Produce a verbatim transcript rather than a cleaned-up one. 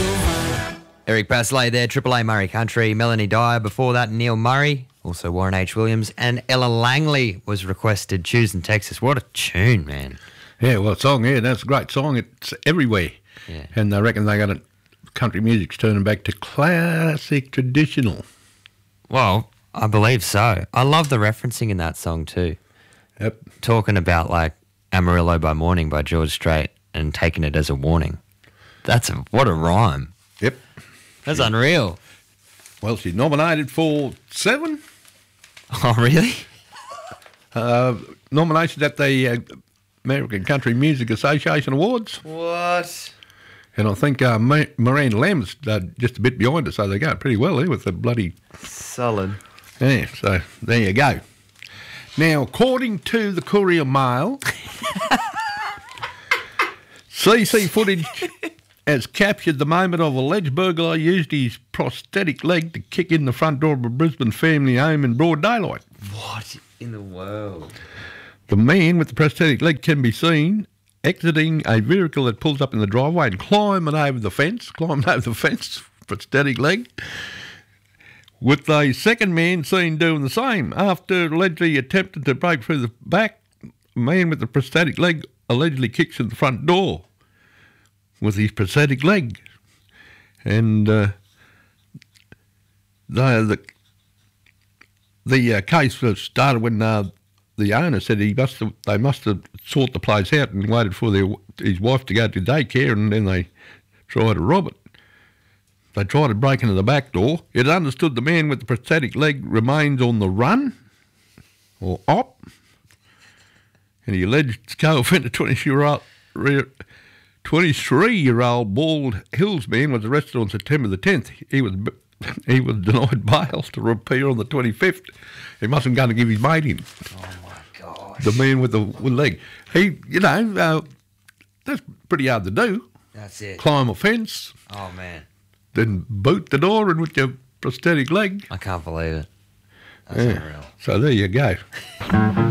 Eric Basley there, Triple A Murray Country, Melanie Dyer before that, Neil Murray, also Warren H. Williams, and Ella Langley was requested, Choosing Texas. What a tune, man. Yeah, well, song, yeah, that's a great song. It's everywhere. Yeah. And I reckon they got it, country music's turning back to classic traditional. Well, I believe so. I love the referencing in that song too. Yep. Talking about like Amarillo by Morning by George Strait and taking it as a warning. That's a, what a rhyme. Yep. That's unreal. Well, she's nominated for seven Oh, really? uh, nominations at the uh, American Country Music Association Awards. What? And I think uh, Ma- Miranda Lamb's uh, just a bit behind her, so they go pretty well there with the bloody... Solid. Yeah, so there you go. Now, according to the Courier Mail, C C footage has captured the moment of alleged burglar used his prosthetic leg to kick in the front door of a Brisbane family home in broad daylight. What in the world? The man with the prosthetic leg can be seen exiting a vehicle that pulls up in the driveway and climbing over the fence, climbing over the fence, prosthetic leg, with a second man seen doing the same. After allegedly attempting to break through the back, the man with the prosthetic leg allegedly kicks in the front door with his prosthetic leg. And uh, the the, the uh, case was started when uh, the owner said he must have, they must have sought the place out and waited for their, his wife to go to daycare, and then they tried to rob it. They tried to break into the back door. It understood the man with the prosthetic leg remains on the run, or op, and he alleged co-offender twenty-three-year-old twenty-three-year-old Bald Hills man was arrested on September the tenth. He was he was denied bail to appear on the twenty-fifth. He mustn't go to give his mate in. Oh my gosh. The man with the with leg. He, you know, uh, that's pretty hard to do. That's it. Climb a fence, Oh man. then boot the door in with your prosthetic leg. I can't believe it. That's Yeah. unreal. So there you go.